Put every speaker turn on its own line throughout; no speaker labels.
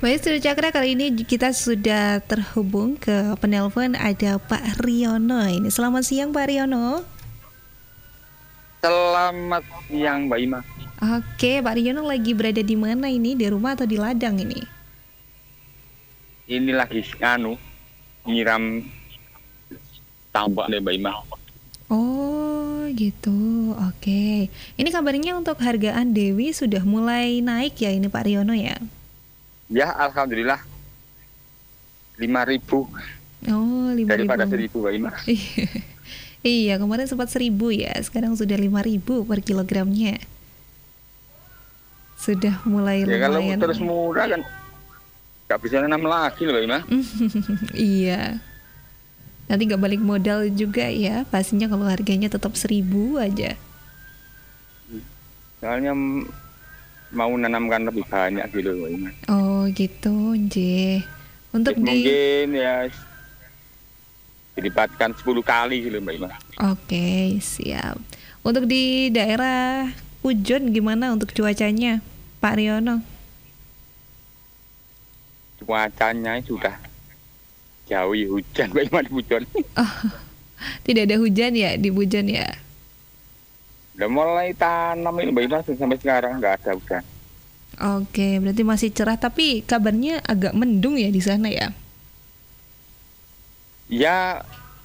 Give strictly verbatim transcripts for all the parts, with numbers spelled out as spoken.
Maestro Cakra, kali ini kita sudah terhubung ke penelpon, ada Pak Riono ini. Selamat siang Pak Riono.
Selamat siang Mbak Ima.
Oke, Pak Riono lagi berada di mana ini? Di rumah atau di ladang ini?
Ini lagi anu nyiram tambak deh Mbak Ima.
Oh gitu, oke. Ini kabarnya untuk hargaan Dewi sudah mulai naik ya ini Pak Riono ya?
Ya alhamdulillah lima ribu.
Oh, lima ribu.
Daripada seribu Mbak Ima.
Iya, kemarin sempat seribu ya, sekarang sudah lima ribu per kilogramnya. Sudah mulai
ya,
lumayan.
Kalau terus murah kan gak bisa nanam lagi loh Mbak Ima.
Iya. Nanti gak balik modal juga ya, pastinya kalau harganya tetap seribu aja.
Soalnya mau nanamkan lebih banyak gitu Mbak Ima.
Oh gitu, Nje. Untuk
Jadi
di
mungkin ya dilibatkan sepuluh kali gitu Mbak Ima.
Oke, siap. Untuk di daerah Pujon gimana untuk cuacanya, Pak Riono?
Cuacanya sudah jauhi hujan Mbak Ima di Pujon.
Oh, tidak ada hujan ya di Pujon ya?
Udah mulai tanam ini Mbak Ima sampai sekarang nggak ada hujan.
Oke, berarti masih cerah, tapi kabarnya agak mendung ya di sana ya?
Ya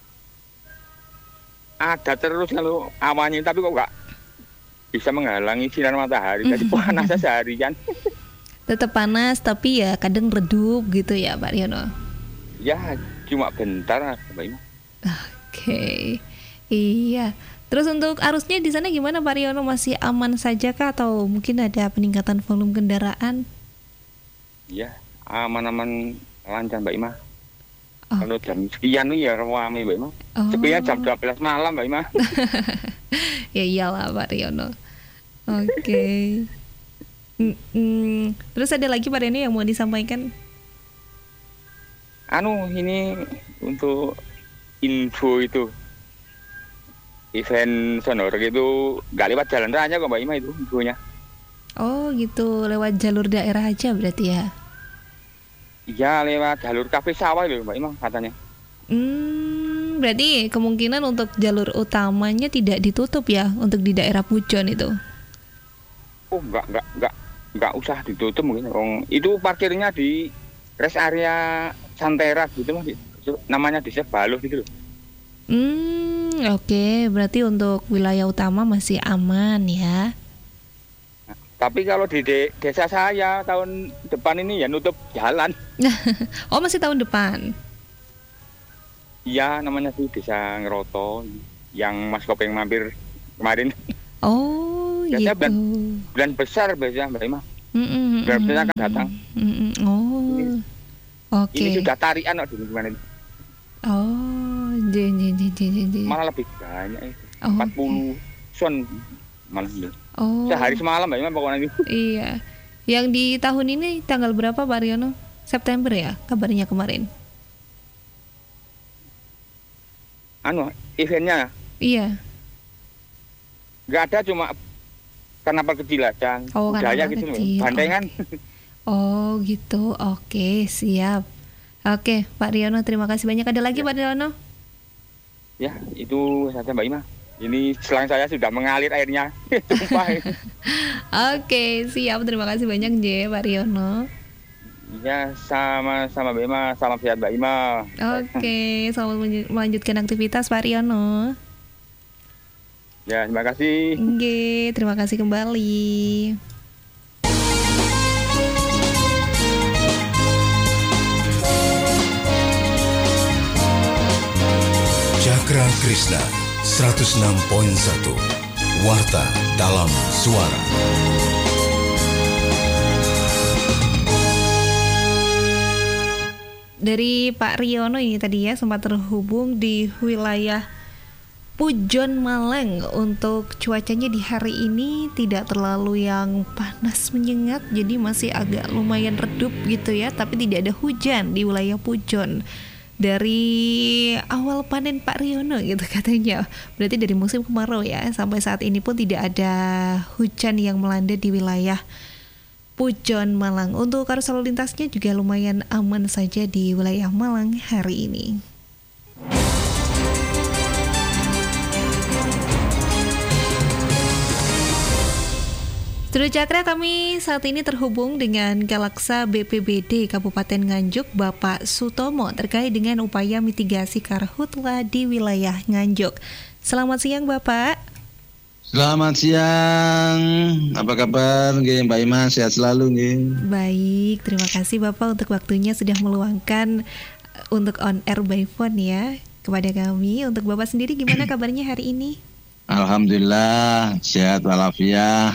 ada terus kalau awannya, tapi kok nggak bisa menghalangi sinar matahari. Jadi panasnya seharian.
Tetap panas, tapi ya kadang redup gitu ya Pak Riono?
Ya cuma bentar Mbak Ima.
Oke, iya. Terus untuk arusnya di sana gimana Pak Riono, masih aman saja kah atau mungkin ada peningkatan volume kendaraan?
Ya aman-aman lancar Mbak Ima.
Oh.
Kalau jam sekian nih ya ramai Mbak Ima.
Oh.
Sekian jam dua belas malam Mbak Ima.
Ya iyalah Pak Riono. Oke. Mm-mm. Terus ada lagi Pak Riono yang mau disampaikan?
Anu ini untuk info itu. Event sonor gitu nggak lewat jalan raya kok Mbak Ima itu infonya.
Oh gitu, lewat jalur daerah aja berarti ya?
Iya lewat jalur kafe sawah loh Mbak Ima katanya.
Hmm, berarti kemungkinan untuk jalur utamanya tidak ditutup ya untuk di daerah Pujon itu?
Oh nggak nggak nggak nggak usah ditutup mungkin. Oh, itu parkirnya di rest area Santera gitu mas, namanya di Sebaluh gitu loh.
Hmm, oke, okay. Berarti untuk wilayah utama masih aman ya.
Nah, tapi kalau di de- desa saya tahun depan ini ya nutup jalan.
Oh, masih tahun depan?
Iya, namanya sih Desa Ngeroto yang Mas Kopeng mampir kemarin.
Oh,
biasanya
gitu.
Bulan, bulan besar biasanya Mbak Ima.
Mm-mm,
bulan besar akan datang.
Mm-mm, oh,
ini,
oke. Okay.
Ini sudah tarian kok di lingkungan ini.
Oh, jen, jen, jen, jen, jen.
Malah lebih banyak itu.
Oh,
empat puluh okay. Son malah itu.
Oh.
Sehari semalam Mbak Ima pokoknya itu.
Iya. Yang di tahun ini tanggal berapa Pak Riono? September ya kabarnya kemarin.
Anu, eventnya?
Iya.
Nggak ada, cuma karnaval kecil aja.
Oh,
budaya gitu loh, bandengan.
Oh gitu, oke, siap. Oke, Pak Riono, terima kasih banyak. Ada lagi ya. Pak Riono?
Ya, itu saja Mbak Ima. Ini selang saya sudah mengalir airnya. Sumpah.
Oke, siap. Terima kasih banyak J, Pak Riono.
Ya, sama-sama Mbak Ima. Salam sehat Mbak Ima.
Oke, selamat melanjutkan aktivitas Pak Riono.
Ya, terima kasih.
Oke, terima kasih kembali.
Cakra Krishna seratus enam koma satu Warta dalam Suara.
Dari Pak Riono ini tadi ya sempat terhubung di wilayah Pujon Malang. Untuk cuacanya di hari ini tidak terlalu yang panas menyengat, jadi masih agak lumayan redup gitu ya, tapi tidak ada hujan di wilayah Pujon. Dari awal panen Pak Riono gitu katanya. Berarti dari musim kemarau ya, sampai saat ini pun tidak ada hujan yang melanda di wilayah Pujon, Malang. Untuk arus lalu lintasnya juga lumayan aman saja di wilayah Malang hari ini. Studio Cakra, kami saat ini terhubung dengan Kalaksa B P B D Kabupaten Nganjuk, Bapak Sutomo, terkait dengan upaya mitigasi karhutla di wilayah Nganjuk. Selamat siang, Bapak.
Selamat siang. Apa kabar, nggih, Mbak Ima? Sehat selalu, nggih.
Baik, terima kasih Bapak untuk waktunya sudah meluangkan untuk on air by phone ya kepada kami. Untuk Bapak sendiri gimana kabarnya hari ini?
Alhamdulillah sehat walafiat.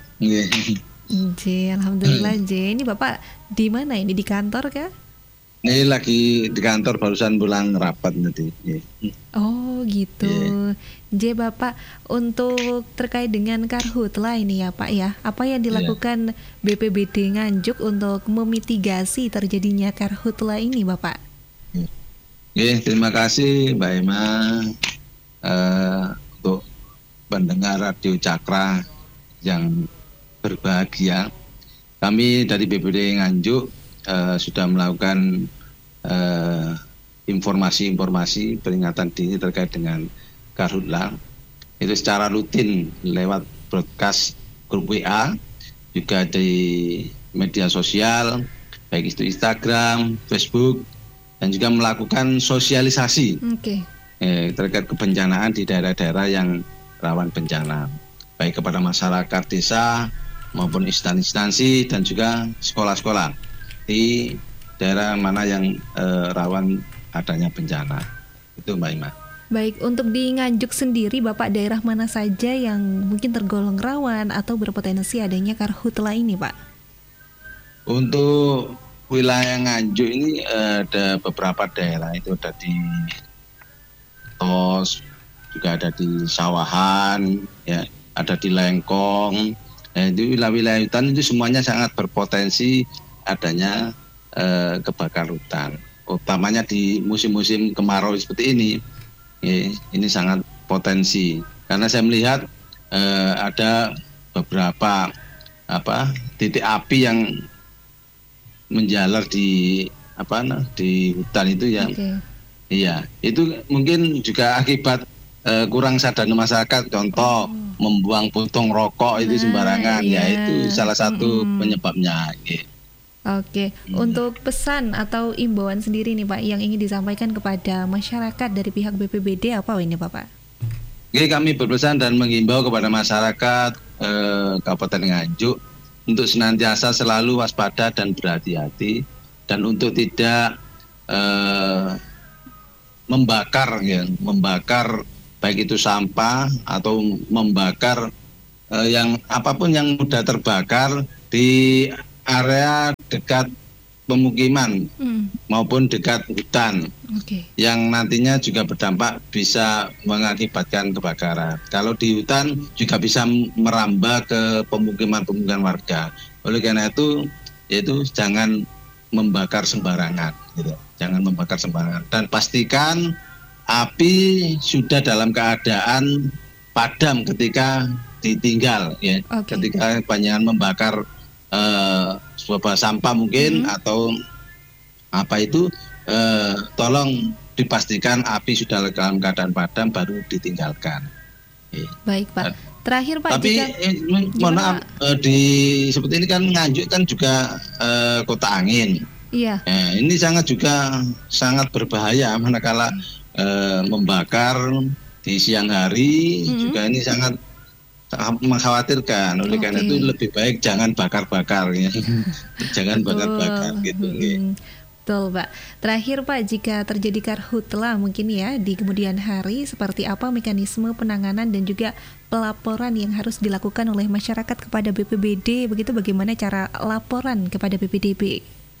J, alhamdulillah J. Ini Bapak di mana ini, di kantor kah?
Ini lagi di kantor, barusan pulang rapat nanti.
Oh gitu. Yeah. J, Bapak, untuk terkait dengan karhutla ini ya Pak ya, apa yang dilakukan yeah. B P B D Nganjuk untuk memitigasi terjadinya karhutla ini, Bapak?
Yeah, terima kasih Mbak Ima uh, untuk pendengar Radio Cakra yang berbahagia. Kami dari B P B D Nganjuk uh, sudah melakukan uh, informasi-informasi peringatan dini terkait dengan karhutla. Itu secara rutin lewat broadcast grup W A, juga di media sosial, baik itu Instagram, Facebook, dan juga melakukan sosialisasi okay. eh, terkait kebencanaan di daerah-daerah yang rawan bencana, baik kepada masyarakat desa maupun instansi dan juga sekolah-sekolah di daerah mana yang eh, rawan adanya bencana. Itu Mbak Ima.
Baik, untuk di Nganjuk sendiri Bapak, daerah mana saja yang mungkin tergolong rawan atau berpotensi adanya karhutla ini, Pak?
Untuk wilayah Nganjuk ini eh, ada beberapa daerah, itu ada di Tos, juga ada di Sawahan, ya, ada di Lengkong. Nah, itu wilayah-wilayah hutan itu semuanya sangat berpotensi adanya eh, kebakaran hutan, utamanya di musim-musim kemarau seperti ini. Ya, ini sangat potensi karena saya melihat eh, ada beberapa apa titik api yang menjalar di apa nah, di hutan itu yang okay. Iya, itu mungkin juga akibat eh, kurang sadar masyarakat, contoh oh. membuang puntung rokok itu sembarangan, nah, iya. ya itu salah satu mm-hmm. penyebabnya. Gitu.
Oke, hmm. untuk pesan atau imbauan sendiri nih Pak yang ingin disampaikan kepada masyarakat dari pihak B P B D apa ini Bapak?
Oke, kami berpesan dan mengimbau kepada masyarakat eh, Kabupaten Nganjuk untuk senantiasa selalu waspada dan berhati-hati, dan untuk tidak eh, membakar ya, membakar baik itu sampah atau membakar eh, yang apapun yang mudah terbakar di area dekat pemukiman hmm. maupun dekat hutan okay. yang nantinya juga berdampak bisa mengakibatkan kebakaran. Kalau di hutan juga bisa merambah ke pemukiman-pemukiman warga. Oleh karena itu, yaitu jangan membakar sembarangan, gitu. Jangan membakar sembarangan dan pastikan api sudah dalam keadaan padam ketika ditinggal, ya. Okay. Ketika kebanyakan membakar Uh, sebuah sampah mungkin hmm. atau apa itu uh, tolong dipastikan api sudah dalam keadaan padam baru ditinggalkan.
Baik Pak. Terakhir Pak.
Tapi
jika...
eh, mohon maaf uh, di seperti ini kan Nganjuk kan juga uh, kota angin.
Iya.
Nah, ini sangat juga sangat berbahaya manakala uh, membakar di siang hari hmm. juga ini sangat mengkhawatirkan. Oleh okay. karena itu lebih baik jangan bakar-bakar ya. Jangan bakar-bakar gitu.
Hmm, betul Pak. Terakhir Pak, jika terjadi karhutla mungkin ya di kemudian hari, seperti apa mekanisme penanganan dan juga pelaporan yang harus dilakukan oleh masyarakat kepada B P B D, begitu bagaimana cara laporan kepada B P D B?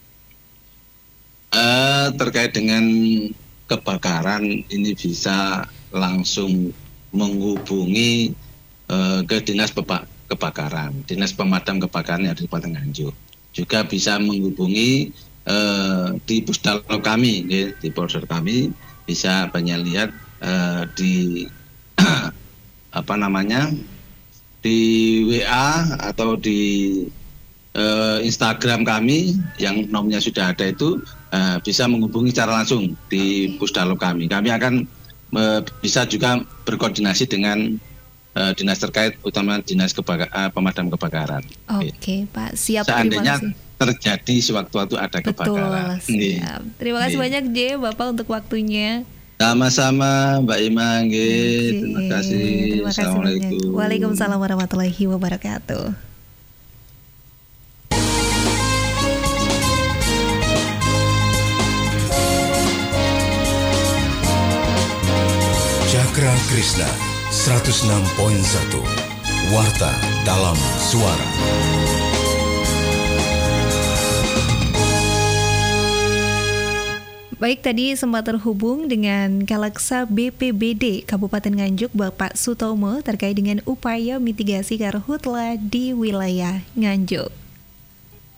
Uh, terkait dengan kebakaran ini bisa langsung menghubungi ke dinas kebakaran, dinas pemadam kebakaran yang ada di Kabupaten Nganjuk. Juga bisa menghubungi eh, di pusdal kami, ya, di pusdal kami bisa banyak lihat eh, di apa namanya di W A atau di eh, Instagram kami yang nomornya sudah ada itu eh, bisa menghubungi secara langsung di Pusdalop kami. Kami akan eh, bisa juga berkoordinasi dengan eh, dinas terkait, utama dinas kebaka- eh, pemadam kebakaran.
Oke, okay, Pak. Siap.
Seandainya
terima kasih.
terjadi sewaktu-waktu ada
Betul,
kebakaran.
siap. Terima kasih
Nih.
banyak J Bapak untuk waktunya.
Sama-sama Mbak Ima, nggih.
Oke,
Terima kasih.
Terima kasih
Assalamualaikum.
banyak. Waalaikumsalam warahmatullahi wabarakatuh.
Cakra Krishna seratus enam koma satu Warta dalam Suara.
Baik, tadi sempat terhubung dengan Kaleksa B P B D Kabupaten Nganjuk Bapak Sutomo terkait dengan upaya mitigasi karhutla di wilayah Nganjuk.